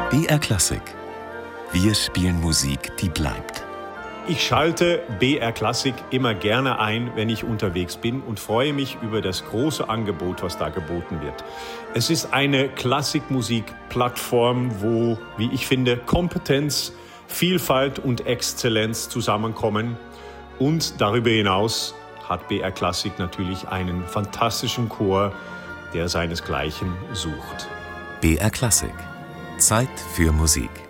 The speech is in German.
BR Klassik. Wir spielen Musik, die bleibt. Ich schalte BR Klassik immer gerne ein, wenn ich unterwegs bin und freue mich über das große Angebot, was da geboten wird. Es ist eine Klassikmusik-Plattform, wo, wie ich finde, Kompetenz, Vielfalt und Exzellenz zusammenkommen. Und darüber hinaus hat BR Klassik natürlich einen fantastischen Chor, der seinesgleichen sucht. BR Klassik. Zeit für Musik.